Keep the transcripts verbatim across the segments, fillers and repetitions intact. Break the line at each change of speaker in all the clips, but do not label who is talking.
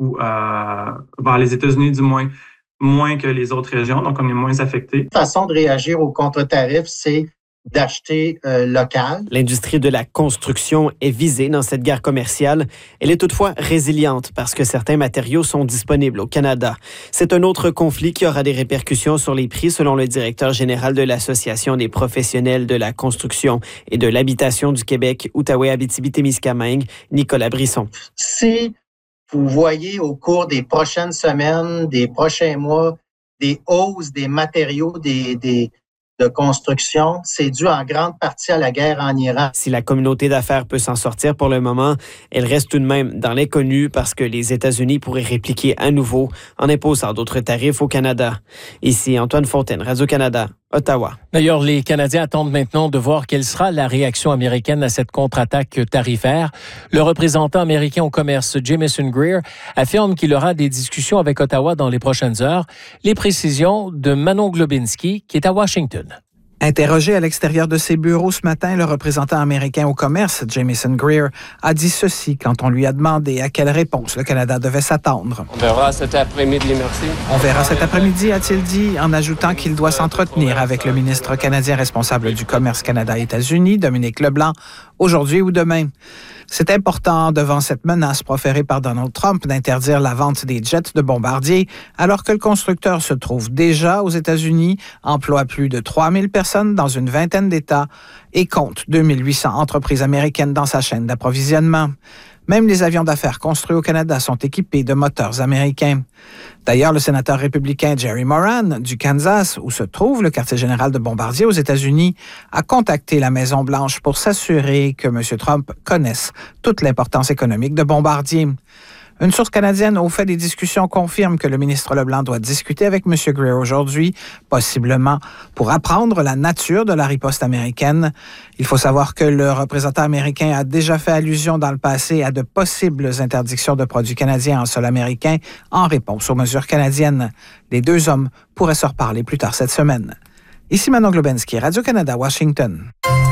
beaucoup euh, vers les États-Unis, du moins, moins que les autres régions, donc on est moins affecté.
La façon de réagir aux contre-tarifs, c'est d'acheter euh, local.
L'industrie de la construction est visée dans cette guerre commerciale. Elle est toutefois résiliente parce que certains matériaux sont disponibles au Canada. C'est un autre conflit qui aura des répercussions sur les prix, selon le directeur général de l'Association des professionnels de la construction et de l'habitation du Québec, Outaouais-Abitibi-Témiscamingue, Nicolas Brisson.
Si vous voyez au cours des prochaines semaines, des prochains mois, des hausses des matériaux, des, des de construction, c'est dû en grande partie à la guerre en Iran.
Si la communauté d'affaires peut s'en sortir pour le moment, elle reste tout de même dans l'inconnu parce que les États-Unis pourraient répliquer à nouveau en imposant d'autres tarifs au Canada. Ici Antoine Fontaine, Radio-Canada, Ottawa.
D'ailleurs, les Canadiens attendent maintenant de voir quelle sera la réaction américaine à cette contre-attaque tarifaire. Le représentant américain au commerce, Jamieson Greer, affirme qu'il aura des discussions avec Ottawa dans les prochaines heures. Les précisions de Manon Globinski, qui est à Washington.
Interrogé à l'extérieur de ses bureaux ce matin, le représentant américain au commerce, Jamieson Greer, a dit ceci quand on lui a demandé à quelle réponse le Canada devait s'attendre.
On verra cet après-midi, merci.
On verra cet après-midi, a-t-il dit, en ajoutant qu'il doit s'entretenir avec le ministre canadien responsable du commerce Canada-États-Unis, Dominique Leblanc, aujourd'hui ou demain. C'est important, devant cette menace proférée par Donald Trump d'interdire la vente des jets de bombardiers, alors que le constructeur se trouve déjà aux États-Unis, emploie plus de trois mille personnes dans une vingtaine d'États et compte deux mille huit cents entreprises américaines dans sa chaîne d'approvisionnement. Même les avions d'affaires construits au Canada sont équipés de moteurs américains. D'ailleurs, le sénateur républicain Jerry Moran, du Kansas, où se trouve le quartier général de Bombardier aux États-Unis, a contacté la Maison-Blanche pour s'assurer que M. Trump connaisse toute l'importance économique de Bombardier. Une source canadienne au fait des discussions confirme que le ministre Leblanc doit discuter avec M. Greer aujourd'hui, possiblement pour apprendre la nature de la riposte américaine. Il faut savoir que le représentant américain a déjà fait allusion dans le passé à de possibles interdictions de produits canadiens en sol américain en réponse aux mesures canadiennes. Les deux hommes pourraient se reparler plus tard cette semaine. Ici Manon Globinski, Radio-Canada, Washington.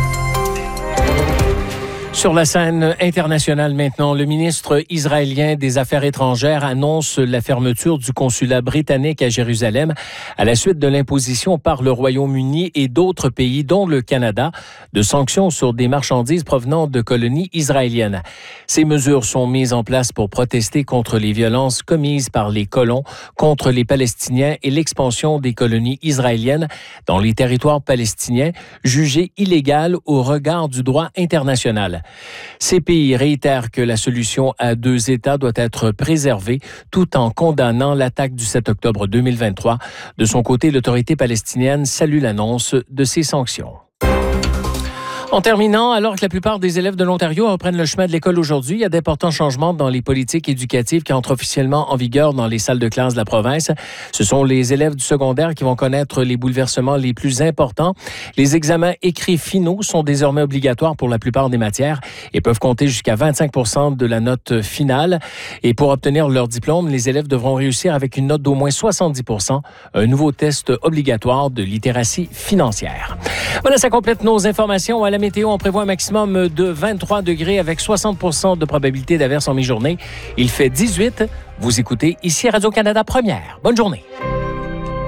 Sur la scène internationale maintenant, le ministre israélien des Affaires étrangères annonce la fermeture du consulat britannique à Jérusalem à la suite de l'imposition par le Royaume-Uni et d'autres pays, dont le Canada, de sanctions sur des marchandises provenant de colonies israéliennes. Ces mesures sont mises en place pour protester contre les violences commises par les colons contre les Palestiniens et l'expansion des colonies israéliennes dans les territoires palestiniens, jugées illégales au regard du droit international. Ces pays réitèrent que la solution à deux États doit être préservée tout en condamnant l'attaque du sept octobre deux mille vingt-trois. De son côté, l'autorité palestinienne salue l'annonce de ces sanctions. En terminant, alors que la plupart des élèves de l'Ontario reprennent le chemin de l'école aujourd'hui, il y a d'importants changements dans les politiques éducatives qui entrent officiellement en vigueur dans les salles de classe de la province. Ce sont les élèves du secondaire qui vont connaître les bouleversements les plus importants. Les examens écrits finaux sont désormais obligatoires pour la plupart des matières et peuvent compter jusqu'à vingt-cinq pour cent de la note finale. Et pour obtenir leur diplôme, les élèves devront réussir avec une note d'au moins soixante-dix pour cent, un nouveau test obligatoire de littératie financière. Voilà, ça complète nos informations. À la météo, on prévoit un maximum de vingt-trois degrés avec soixante pour cent de probabilité d'averse en mi-journée. Il fait dix-huit. Vous écoutez ici Radio-Canada Première. Bonne journée.